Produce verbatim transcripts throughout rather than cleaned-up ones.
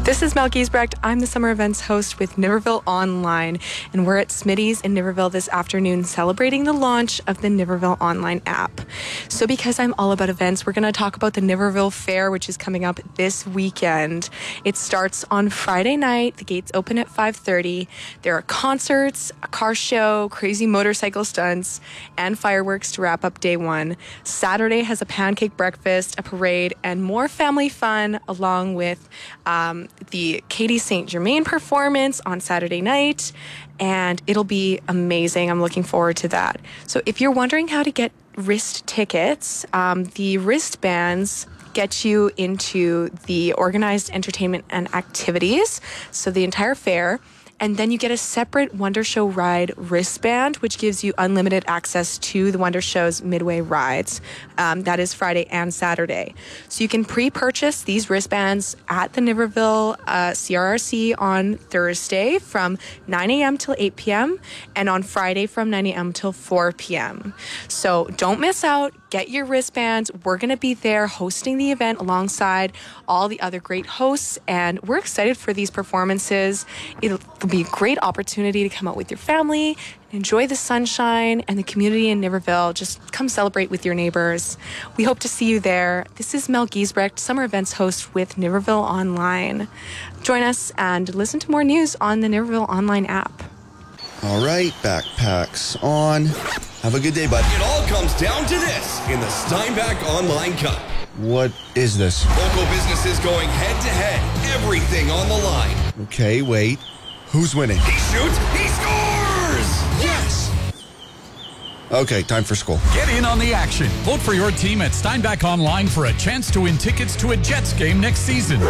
This is Mel Giesbrecht. I'm the summer events host with Niverville Online, and we're at Smitty's in Niverville this afternoon celebrating the launch of the Niverville Online app. So because I'm all about events, we're going to talk about the Niverville Fair, which is coming up this weekend. It starts on Friday night. The gates open at five thirty. There are concerts, a car show, crazy motorcycle stunts, and fireworks to wrap up day one. Saturday has a pancake breakfast, a parade, and more family fun, along with um, the Katie Saint Germain performance on Saturday night, and it'll be amazing. I'm looking forward to that. So if you're wondering how to get wrist tickets, um, the wristbands get you into the organized entertainment and activities, so the entire fair. And then you get a separate Wonder Show ride wristband, which gives you unlimited access to the Wonder Show's midway rides. Um, that is Friday and Saturday. So you can pre-purchase these wristbands at the Niverville uh, C R R C on Thursday from nine a.m. till eight p.m. and on Friday from nine a.m. till four p.m. So don't miss out. Get your wristbands. We're going to be there hosting the event alongside all the other great hosts, and we're excited for these performances. It'll be a great opportunity to come out with your family, enjoy the sunshine and the community in Niverville. Just come celebrate with your neighbors. We hope to see you there. This is Mel Giesbrecht, summer events host with Niverville Online. Join us and listen to more news on the Niverville Online app. All right, backpacks on. Have a good day, bud. It all comes down to this in the Steinbach Online Cup. What is this? Local businesses going head-to-head. Everything on the line. Okay, wait. Who's winning? He shoots. He scores! Yes! Okay, time for school. Get in on the action. Vote for your team at Steinbach Online for a chance to win tickets to a Jets game next season.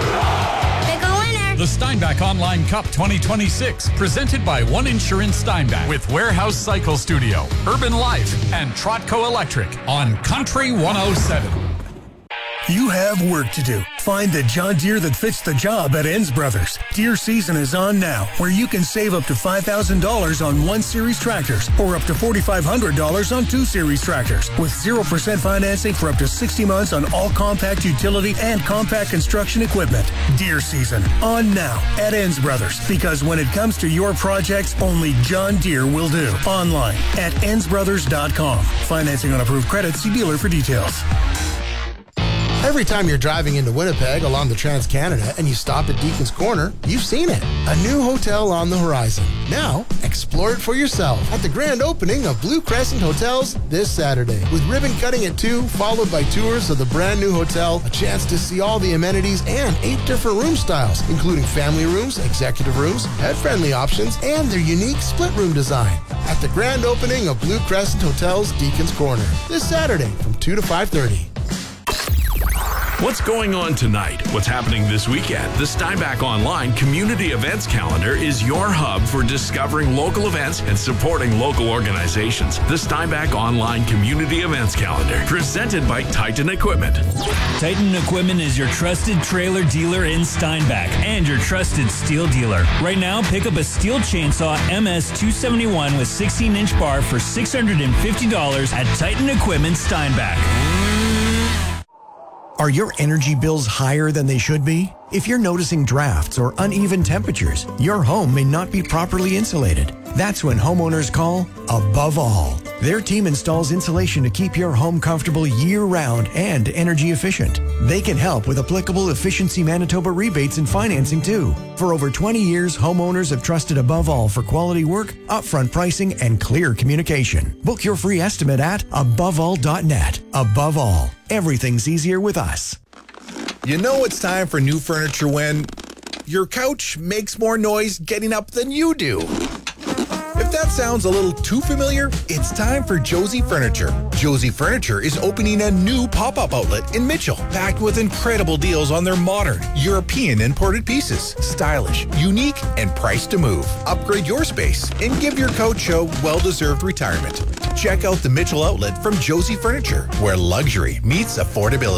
The Steinbach Online Cup twenty twenty-six, presented by One Insurance Steinbach with Warehouse Cycle Studio, Urban Life, and Trotco Electric on Country one oh seven. You have work to do. Find the John Deere that fits the job at Enns Brothers. Deere season is on now, where you can save up to five thousand dollars on one series tractors or up to four thousand five hundred dollars on two series tractors with zero percent financing for up to sixty months on all compact utility and compact construction equipment. Deere season on now at Enns Brothers, because when it comes to your projects, only John Deere will do. Online at enns brothers dot com. Financing on approved credit. See dealer for details. Every time you're driving into Winnipeg along the Trans-Canada and you stop at Deacon's Corner, you've seen it. A new hotel on the horizon. Now, explore it for yourself at the grand opening of Blue Crescent Hotels this Saturday. With ribbon cutting at two, followed by tours of the brand new hotel, a chance to see all the amenities and eight different room styles, including family rooms, executive rooms, pet-friendly options, and their unique split room design. At the grand opening of Blue Crescent Hotels Deacon's Corner this Saturday from two to five thirty. What's going on tonight? What's happening this weekend? The Steinbach Online Community Events Calendar is your hub for discovering local events and supporting local organizations. The Steinbach Online Community Events Calendar, presented by Titan Equipment. Titan Equipment is your trusted trailer dealer in Steinbach and your trusted steel dealer. Right now, pick up a steel chainsaw M S two seventy-one with sixteen inch bar for six hundred fifty dollars at Titan Equipment Steinbach. Are your energy bills higher than they should be? If you're noticing drafts or uneven temperatures, your home may not be properly insulated. That's when homeowners call Above All. Their team installs insulation to keep your home comfortable year-round and energy efficient. They can help with applicable Efficiency Manitoba rebates and financing too. For over twenty years, homeowners have trusted Above All for quality work, upfront pricing, and clear communication. Book your free estimate at above all dot net. Above All, everything's easier with us. You know it's time for new furniture when your couch makes more noise getting up than you do. If that sounds a little too familiar, it's time for Josie Furniture. Josie Furniture is opening a new pop-up outlet in Mitchell, packed with incredible deals on their modern, European imported pieces. Stylish, unique, and priced to move. Upgrade your space and give your couch a well-deserved retirement. Check out the Mitchell outlet from Josie Furniture, where luxury meets affordability.